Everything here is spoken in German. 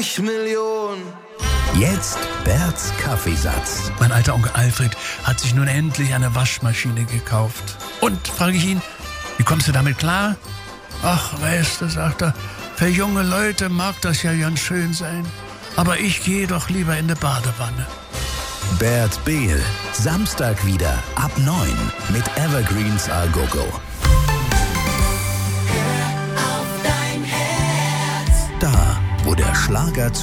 Million. Jetzt Berts Kaffeesatz. Mein alter Onkel Alfred hat sich nun endlich eine Waschmaschine gekauft. Und, frage ich ihn, wie kommst du damit klar? Ach, weißt du, sagt er, für junge Leute mag das ja ganz schön sein. Aber ich gehe doch lieber in die Badewanne. Bert Behl, Samstag wieder ab 9 mit Evergreens A Go-Go. Da, wo der Schlager